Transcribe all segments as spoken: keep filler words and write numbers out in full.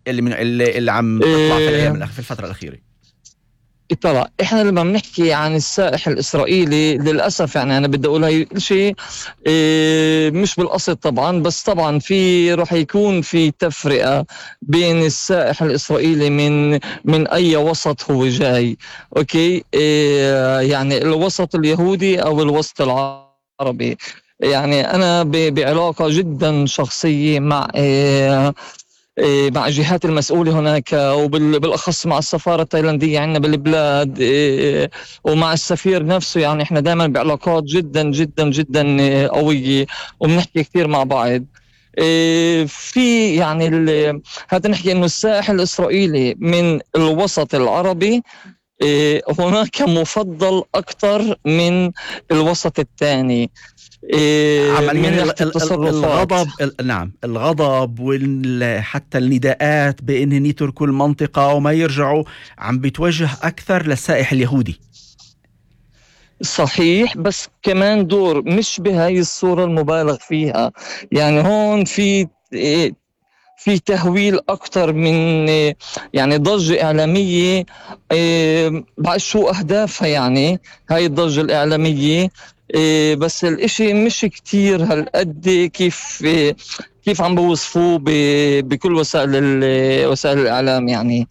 اللي من اللي, اللي عم تطلع في الايام إيه الأخ- في الفتره الاخيره. طبعا احنا لما بنحكي عن السائح الاسرائيلي للاسف، يعني انا بدي اقول هاي شيء إيه مش بالقصد طبعا، بس طبعا في رح يكون في تفرقه بين السائح الاسرائيلي من من اي وسط هو جاي. اوكي، إيه يعني الوسط اليهودي او الوسط العربي. يعني انا ب- بعلاقه جدا شخصيه مع إيه إيه، مع الجهات المسؤولة هناك، وبالأخص مع السفارة التايلاندية عندنا بالبلاد، إيه، ومع السفير نفسه. يعني احنا دائما بعلاقات جدا جدا جدا إيه، قوية، وبنحكي كثير مع بعض. إيه، في يعني ال- هذا نحكي انه السائح الإسرائيلي من الوسط العربي إيه، هناك مفضل أكثر من الوسط الثاني إيه، عمليا من ناحية ال- ال- ال- التصرفات. الغضب، ال- نعم الغضب وحتى النداءات بانهم يتركوا المنطقه وما يرجعوا عم بيتوجه اكثر للسائح اليهودي. صحيح، بس كمان دور مش بهاي الصورة المبالغ فيها. يعني هون في إيه، في تهويل أكتر من إيه، يعني ضجة إعلامية. إيه، بعد شو أهدافها يعني هاي الضجة الإعلامية؟ إيه، بس الإشي مش كتير هالقد كيف إيه، كيف عم بوصفوه ب- بكل وسائل ال- وسائل الإعلام. يعني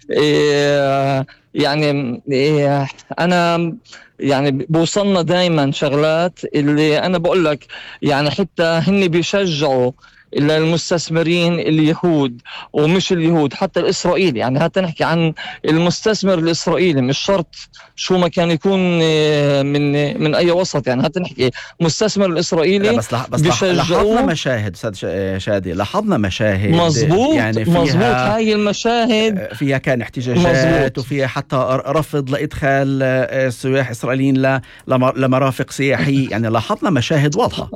إيه يعني إيه أنا يعني بوصلنا دايما شغلات اللي أنا بقول لك، يعني حتى هن بيشجعوا المستثمرين اليهود، ومش اليهود حتى الإسرائيلي. يعني حتى نحكي عن المستثمر الإسرائيلي، مش شرط شو ما كان يكون إيه، من من أي وسط. يعني حتى نحكي مستثمر لا الإسرائيلي بس لح بس لح لاحظنا بيشجعوه. مشاهد استاذ ش- شادي، لاحظنا مشاهد مظبوط يعني مظبوط، فيها هاي المشاهد. فيها كان احتجاجات، مظبوط وفيها حتى رفض لادخال سياح اسرائيليين ل- لم- لمرافق سياحيه، يعني لاحظنا مشاهد واضحه.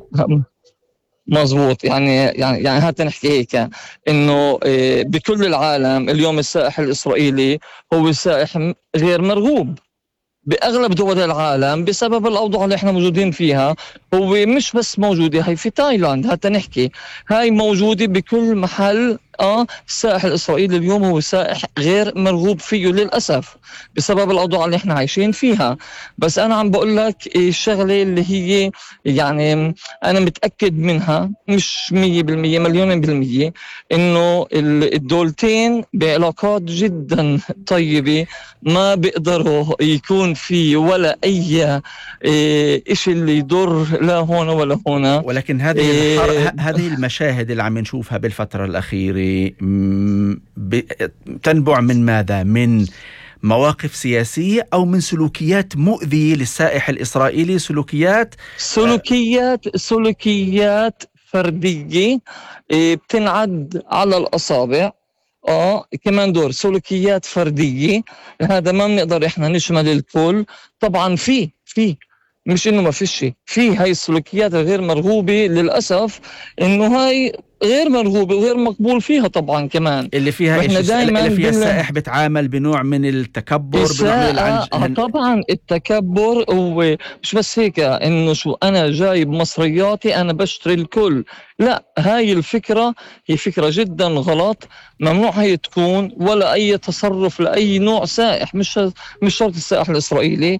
مظبوط. يعني يعني يعني هات نحكي هيك انه إيه، بكل العالم اليوم السائح الاسرائيلي هو سائح م- غير مرغوب باغلب دول العالم بسبب الاوضاع اللي احنا موجودين فيها. هو مش بس موجوده هي في تايلاند، حتى نحكي هاي موجوده بكل محل. اه السائح الاسرائيلي اليوم هو سائح غير مرغوب فيه للاسف بسبب الاوضاع اللي احنا عايشين فيها. بس انا عم بقول لك الشغله اللي هي يعني انا متاكد منها مش مية بالمية، مليون بالمية، انه ال- الدولتين بعلاقات جدا طيبه. ما بيقدروا يكون في ولا أي إيه، إشي اللي يضر لا هون ولا هنا. ولكن هذه الحر... ه- إيه، هذه المشاهد اللي عم نشوفها بالفترة الأخيرة م- ب... تنبع من ماذا؟ من مواقف سياسية أو من سلوكيات مؤذية للسائح الإسرائيلي؟ سلوكيات آه، سلوكيات سلوكيات فردية، إيه، بتنعد على الأصابع. اه كمان دور سلوكيات فردية. هذا ما بنقدر احنا نشمل الكل. طبعا في في مش انه ما فيش، في هاي السلوكيات الغير مرغوبة للأسف، انه هاي غير مرغوبة وغير مقبول فيها طبعا كمان. اللي فيها إيش؟ واحنا الس- دايما اللي فيها بال السائح بتعامل بنوع من التكبر، بنوع من إساءة. العنج آه هن... طبعا التكبر. ومش بس هيك انه شو انا جايب مصرياتي انا بشتري الكل. لا، هاي الفكرة هي فكرة جدا غلط. ممنوع هي تكون ولا اي تصرف لاي نوع سائح، مش مش شرط السائح الاسرائيلي.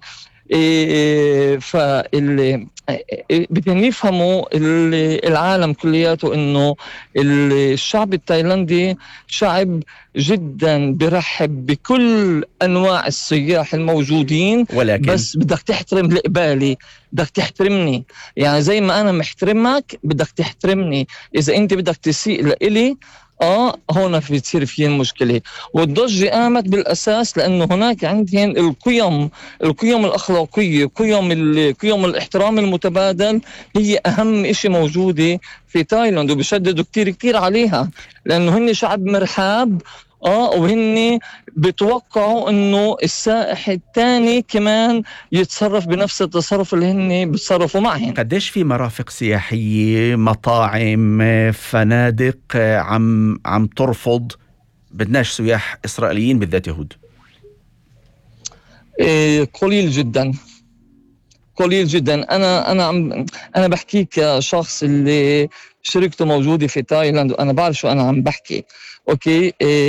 إيه فاللي بدهم يفهموا ال- العالم كلياته انه الشعب التايلاندي شعب جدا برحب بكل انواع السياح الموجودين. ولكن بس بدك تحترم القبالي، بدك تحترمني. يعني زي ما انا محترمك بدك تحترمني. اذا انت بدك تسيء لإلي اه هون في تصير في مشكله. والضجه قامت بالاساس لانه هناك عندهم القيم، القيم الاخلاقيه، قيم ال- قيم الاحترام المتبادل هي اهم إشي موجوده في تايلاند، وبشددوا كتير كتير عليها لانه هن شعب مرحاب. اه وهن بتوقعوا انه السائح الثاني كمان يتصرف بنفس التصرف اللي هن بيتصرفوا معهم. قديش في مرافق سياحية، مطاعم، فنادق عم عم ترفض بدناش سياح إسرائيليين بالذات يهود؟ إيه قليل جدا، قليل جدا. انا انا عم انا بحكيك كشخص اللي شركته موجوده في تايلاند، وانا بعرف شو انا عم بحكي. اوكي إيه